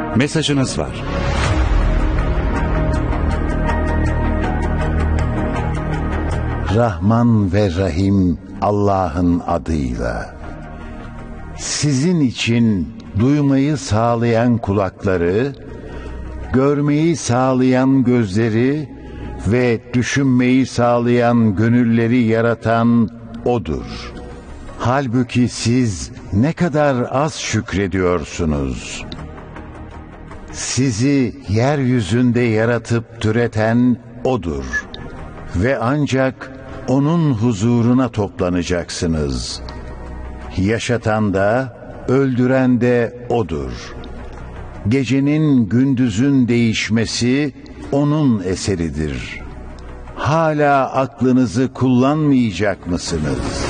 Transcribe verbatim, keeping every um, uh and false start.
Mesajınız var. Rahman ve Rahim Allah'ın adıyla. Sizin için duymayı sağlayan kulakları, görmeyi sağlayan gözleri ve düşünmeyi sağlayan gönülleri yaratan O'dur. Halbuki siz ne kadar az şükrediyorsunuz. Sizi yeryüzünde yaratıp türeten O'dur. Ve ancak O'nun huzuruna toplanacaksınız. Yaşatan da, öldüren de O'dur. Gecenin gündüzün değişmesi O'nun eseridir. Hala aklınızı kullanmayacak mısınız?